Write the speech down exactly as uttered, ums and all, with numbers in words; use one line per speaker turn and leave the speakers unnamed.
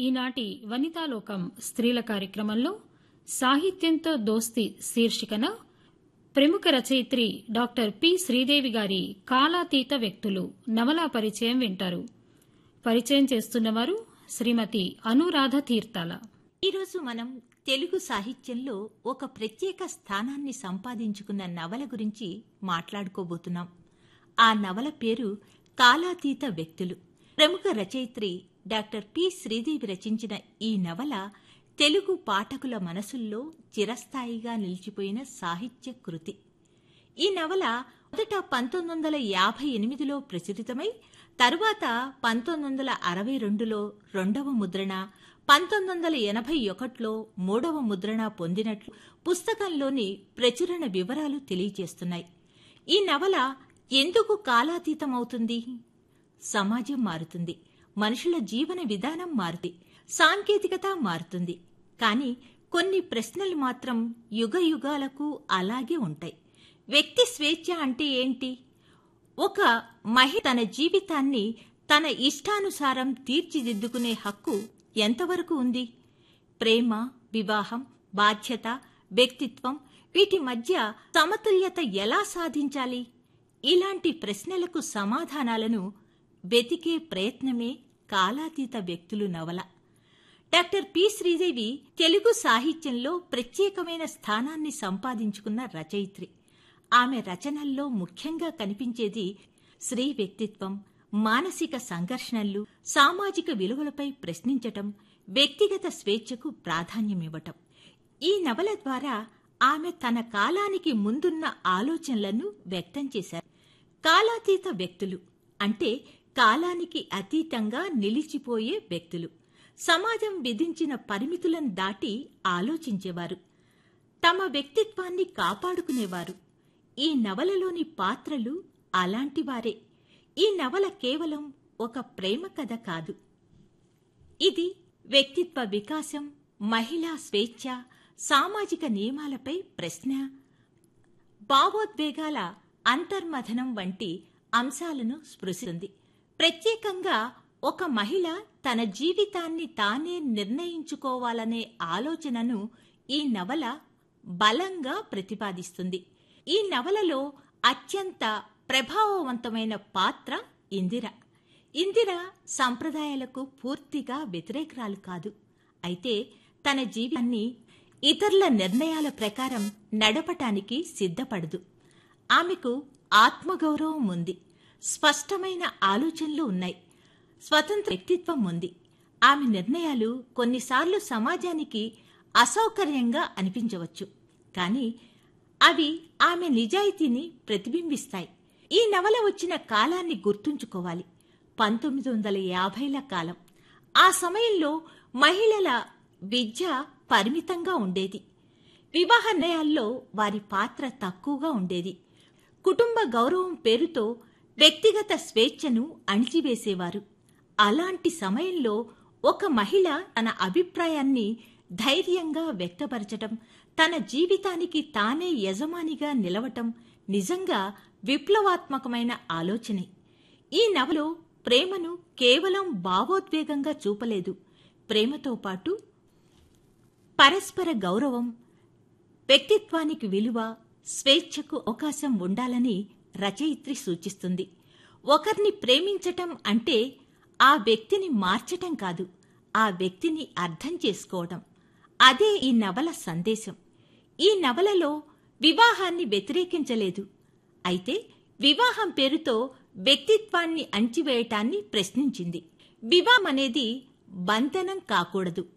ఈనాటి వనితాలోకం స్త్రీల కార్యక్రమంలో సాహిత్యంతో దోస్తి శీర్షికన ప్రముఖ రచయిత్రి డాక్టర్ పి శ్రీదేవి గారి కాలాతీత వ్యక్తులు నవలా పరిచయం వింటారు. పరిచయం చేస్తున్నవారు శ్రీమతి అనురాధ తీర్థాల.
ఈరోజు మనం తెలుగు సాహిత్యంలో ఒక ప్రత్యేక స్థానాన్ని సంపాదించుకున్న నవల గురించి మాట్లాడుకోబోతున్నాం. ఆ నవల పేరు కాలాతీత వ్యక్తులు. ప్రముఖ రచయిత్రి డాక్టర్ పి శ్రీదేవి రచించిన ఈ నవల తెలుగు పాఠకుల మనసుల్లో చిరస్థాయిగా నిలిచిపోయిన సాహిత్య కృతి. ఈ నవల మొదట పంతొమ్మిది వందల యాభై ఎనిమిదిలో ప్రచురితమై తరువాత పంతొమ్మిది వందల అరవై రెండులో రెండవ ముద్రణ, పంతొమ్మిది వందల ఎనభై ఒకటిలో మూడవ ముద్రణ పొందినట్లు పుస్తకంలోని ప్రచురణ వివరాలు తెలియజేస్తున్నాయి. ఈ నవల ఎందుకు కాలాతీతమవుతుంది? సమాజం మారుతుంది, మనుషుల జీవన విధానం మారుతుంది, సాంకేతికత మారుతుంది. కానీ కొన్ని ప్రశ్నలు మాత్రం యుగ యుగాలకు అలాగే ఉంటాయి. వ్యక్తి స్వేచ్ఛ అంటే ఏంటి? ఒక మహిళ తన జీవితాన్ని తన ఇష్టానుసారం తీర్చిదిద్దుకునే హక్కు ఎంతవరకు ఉంది? ప్రేమ, వివాహం, బాధ్యత, వ్యక్తిత్వం వీటి మధ్య సమతుల్యత ఎలా సాధించాలి? ఇలాంటి ప్రశ్నలకు సమాధానాలను వెతికే ప్రయత్నమే కాలాతీత వ్యక్తులు నవల. డాక్టర్ పి శ్రీదేవి తెలుగు సాహిత్యంలో ప్రత్యేకమైన స్థానాన్ని సంపాదించుకున్న రచయిత్రి. ఆమె రచనల్లో ముఖ్యంగా కనిపించేది స్త్రీ వ్యక్తిత్వం, మానసిక సంఘర్షణలు, సామాజిక విలువలపై ప్రశ్నించటం, వ్యక్తిగత స్వేచ్ఛకు ప్రాధాన్యమివ్వటం. ఈ నవల ద్వారా ఆమె తన కాలానికి ముందున్న ఆలోచనలను వ్యక్తం చేశారు. కాలాతీత వ్యక్తులు అంటే కాలానికి అతీతంగా నిలిచిపోయే వ్యక్తులు. సమాజం విధించిన పరిమితులను దాటి ఆలోచించేవారు, తమ వ్యక్తిత్వాన్ని కాపాడుకునేవారు. ఈ నవలలోని పాత్రలు అలాంటివారే. ఈ నవల కేవలం ఒక ప్రేమ కథ కాదు. ఇది వ్యక్తిత్వ వికాసం, మహిళా స్వేచ్ఛ, సామాజిక నియమాలపై ప్రశ్న, భావోద్వేగాల అంతర్మథనం వంటి అంశాలను స్పృశిస్తుంది. ప్రత్యేకంగా ఒక మహిళ తన జీవితాన్ని తానే నిర్ణయించుకోవాలనే ఆలోచనను ఈ నవల బలంగా ప్రతిపాదిస్తుంది. ఈ నవలలో అత్యంత ప్రభావవంతమైన పాత్ర ఇందిర. ఇందిర సంప్రదాయాలకు పూర్తిగా వ్యతిరేకురాలు కాదు. అయితే తన జీవితాన్ని ఇతరుల నిర్ణయాల ప్రకారం నడపటానికి సిద్ధపడదు. ఆమెకు ఆత్మగౌరవం ఉంది, స్పష్టమైన ఆలోచనలు ఉన్నాయి, స్వతంత్ర వ్యక్తిత్వం ఉంది. ఆమె నిర్ణయాలు కొన్నిసార్లు సమాజానికి అసౌకర్యంగా అనిపించవచ్చు, కానీ అవి ఆమె నిజాయితీని ప్రతిబింబిస్తాయి. ఈ నవల వచ్చిన కాలాన్ని గుర్తుంచుకోవాలి. పంతొమ్మిది వందల యాభైల కాలం. ఆ సమయంలో మహిళల విద్య పరిమితంగా ఉండేది. వివాహ నిర్ణయాల్లో వారి పాత్ర తక్కువగా ఉండేది. కుటుంబ గౌరవం పేరుతో వ్యక్తిగత స్వేచ్ఛను అణిచివేసేవారు. అలాంటి సమయంలో ఒక మహిళ తన అభిప్రాయాన్ని ధైర్యంగా వ్యక్తపరచటం, తన జీవితానికి తానే యజమానిగా నిలవటం నిజంగా విప్లవాత్మకమైన ఆలోచనే. ఈ నవలో ప్రేమను కేవలం భావోద్వేగంగా చూపలేదు. ప్రేమతో పాటు పరస్పర గౌరవం, వ్యక్తిత్వానికి విలువ, స్వేచ్ఛకు అవకాశం ఉండాలని రచయిత్రి సూచిస్తుంది. ఒకరిని ప్రేమించటం అంటే ఆ వ్యక్తిని మార్చటం కాదు, ఆ వ్యక్తిని అర్థం చేసుకోవటం. అదే ఈ నవల సందేశం. ఈ నవలలో వివాహాన్ని వ్యతిరేకించలేదు, అయితే వివాహం పేరుతో వ్యక్తిత్వాన్ని అణిచివేయటాన్ని ప్రశ్నించింది. వివాహం అనేది బంధనం కాకూడదు,